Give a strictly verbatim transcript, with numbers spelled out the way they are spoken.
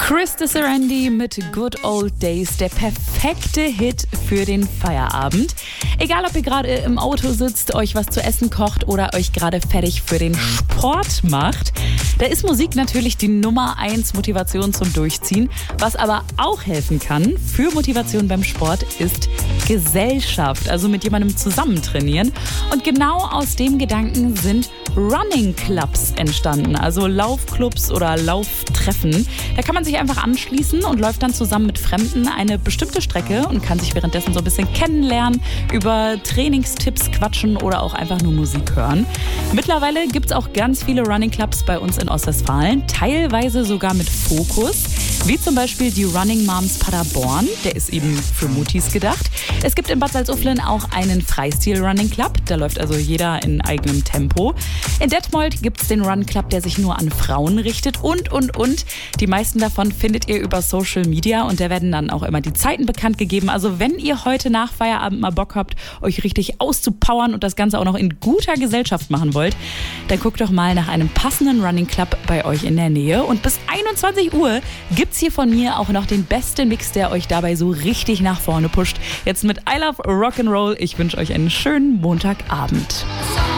Chris de Serendi mit Good Old Days, der perfekte Hit für den Feierabend. Egal, ob ihr gerade im Auto sitzt, euch was zu essen kocht oder euch gerade fertig für den Sport macht, da ist Musik natürlich die Nummer eins Motivation zum Durchziehen. Was aber auch helfen kann für Motivation beim Sport ist Gesellschaft, also mit jemandem zusammen trainieren. Und genau aus dem Gedanken sind Running Clubs entstanden, also Laufclubs oder Lauftreffen. Da kann man sich einfach anschließen und läuft dann zusammen mit Fremden eine bestimmte Strecke und kann sich währenddessen so ein bisschen kennenlernen, über Trainingstipps quatschen oder auch einfach nur Musik hören. Mittlerweile gibt es auch ganz viele Running Clubs bei uns in Ostwestfalen, teilweise sogar mit Fokus, wie zum Beispiel die Running Moms Paderborn, der ist eben für Mutis gedacht. Es gibt in Bad Salzuflen auch einen Freistil-Running Club, da läuft also jeder in eigenem Tempo. In Detmold gibt es den Run Club, der sich nur an Frauen richtet und, und, und. Die meisten davon findet ihr über Social Media und da werden dann auch immer die Zeiten bekannt gegeben. Also wenn ihr heute nach Feierabend mal Bock habt, euch richtig auszupowern und das Ganze auch noch in guter Gesellschaft machen wollt, dann guckt doch mal nach einem passenden Running Club bei euch in der Nähe. Und bis einundzwanzig Uhr gibt's hier von mir auch noch den besten Mix, der euch dabei so richtig nach vorne pusht. Jetzt mit I Love Rock'n'Roll. Ich wünsche euch einen schönen Montagabend.